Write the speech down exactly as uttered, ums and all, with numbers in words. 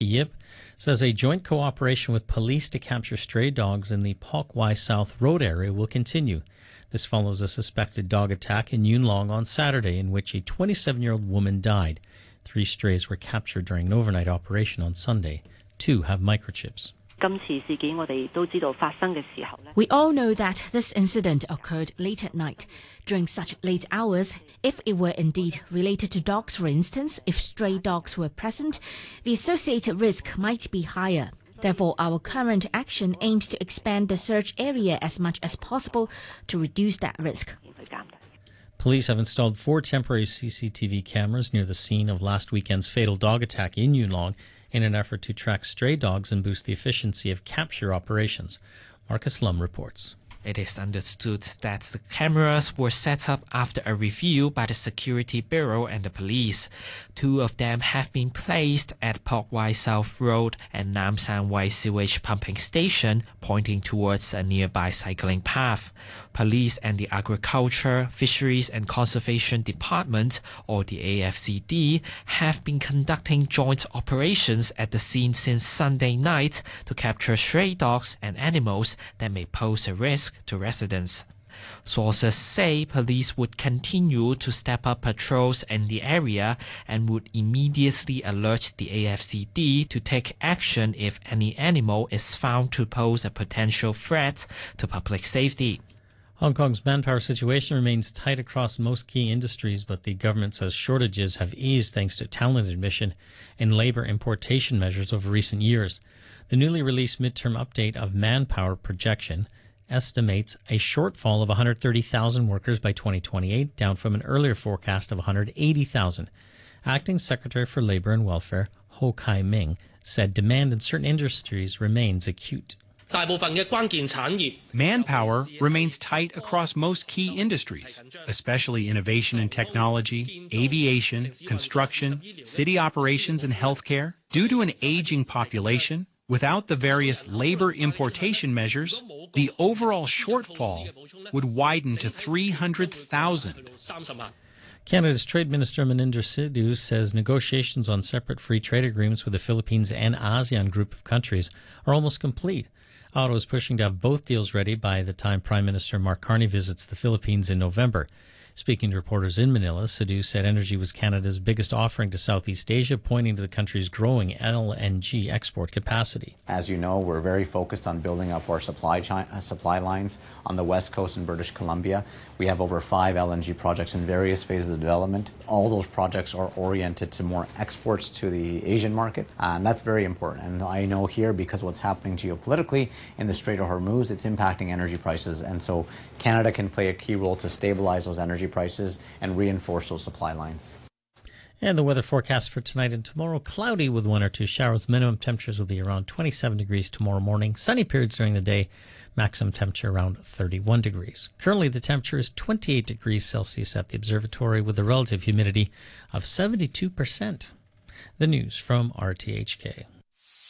Yip says a joint cooperation with police to capture stray dogs in the Pok Wai South Road area will continue. This follows a suspected dog attack in Yuen Long on Saturday in which a twenty-seven-year-old woman died. Three strays were captured during an overnight operation on Sunday. Two have microchips. We all know that this incident occurred late at night. During such late hours, if it were indeed related to dogs, for instance, if stray dogs were present, the associated risk might be higher. Therefore, our current action aims to expand the search area as much as possible to reduce that risk. Police have installed four temporary C C T V cameras near the scene of last weekend's fatal dog attack in Yuen Long in an effort to track stray dogs and boost the efficiency of capture operations. Marcus Lum reports. It is understood that the cameras were set up after a review by the Security Bureau and the police. Two of them have been placed at Pok Wai South Road and Nam San Wai sewage pumping station, pointing towards a nearby cycling path. Police and the Agriculture, Fisheries and Conservation Department, or the A F C D, have been conducting joint operations at the scene since Sunday night to capture stray dogs and animals that may pose a risk to residents. Sources say police would continue to step up patrols in the area and would immediately alert the A F C D to take action if any animal is found to pose a potential threat to public safety. Hong Kong's manpower situation remains tight across most key industries, but the government says shortages have eased thanks to talent admission and labor importation measures over recent years. The newly released midterm update of manpower projection estimates a shortfall of one hundred thirty thousand workers by twenty twenty-eight, down from an earlier forecast of one hundred eighty thousand. Acting Secretary for Labor and Welfare, Ho Kai Ming, said demand in certain industries remains acute. Manpower remains tight across most key industries, especially innovation and technology, aviation, construction, city operations, and healthcare. Due to an aging population, without the various labor importation measures, the overall shortfall would widen to three hundred thousand. Canada's Trade Minister Maninder Sidhu says negotiations on separate free trade agreements with the Philippines and ASEAN group of countries are almost complete. Ottawa is pushing to have both deals ready by the time Prime Minister Mark Carney visits the Philippines in November. Speaking to reporters in Manila, Sidhu said energy was Canada's biggest offering to Southeast Asia, pointing to the country's growing L N G export capacity. As you know, we're very focused on building up our supply, chi- uh, supply lines on the west coast in British Columbia. We have over five L N G projects in various phases of development. All those projects are oriented to more exports to the Asian market, and that's very important. And I know here, because what's happening geopolitically in the Strait of Hormuz, it's impacting energy prices, and so Canada can play a key role to stabilize those energy prices and reinforce those supply lines. And the weather forecast for tonight and tomorrow: cloudy with one or two showers. Minimum temperatures will be around twenty-seven degrees tomorrow morning. Sunny periods during the day. Maximum temperature around thirty-one degrees. Currently, the temperature is twenty-eight degrees Celsius at the observatory with a relative humidity of seventy-two percent. The news from R T H K.